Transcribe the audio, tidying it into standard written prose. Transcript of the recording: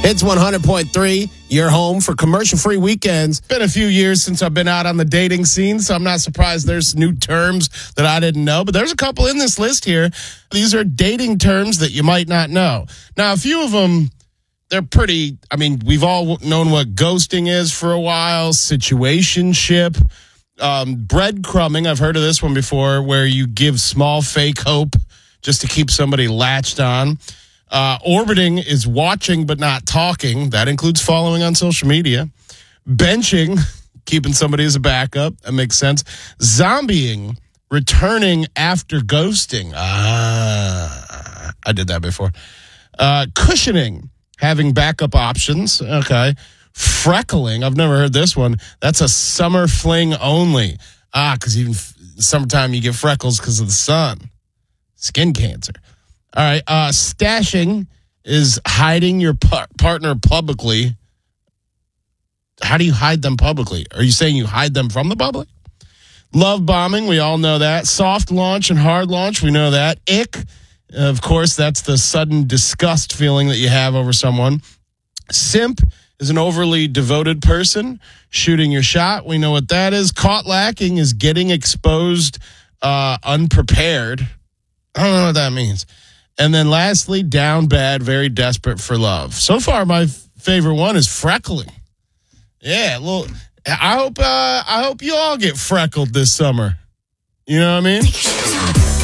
It's 100.3, your home for commercial-free weekends. Been a few years since I've been out on the dating scene, so I'm not surprised there's new terms that I didn't know. But there's a couple in this list here. These are dating terms that you might not know. Now, a few of them, they're pretty, we've all known what ghosting is for a while, situationship, breadcrumbing. I've heard of this one before, where you give small fake hope just to keep somebody latched on. Orbiting is watching but not talking. That includes following on social media. Benching, keeping somebody as a backup. That makes sense. Zombieing, returning after ghosting. I did that before. Cushioning, having backup options. Okay. Freckling, I've never heard this one. That's a summer fling only. Because even summertime you get freckles because of the sun. Skin cancer. All right, stashing is hiding your partner publicly. How do you hide them publicly? Are you saying you hide them from the public? Love bombing, we all know that. Soft launch and hard launch, we know that. Ick, of course, that's the sudden disgust feeling that you have over someone. Simp is an overly devoted person. Shooting your shot, we know what that is. Caught lacking is getting exposed unprepared. I don't know what that means. And then lastly, down bad, very desperate for love. So far, my favorite one is freckling. Yeah, I hope you all get freckled this summer. You know what I mean?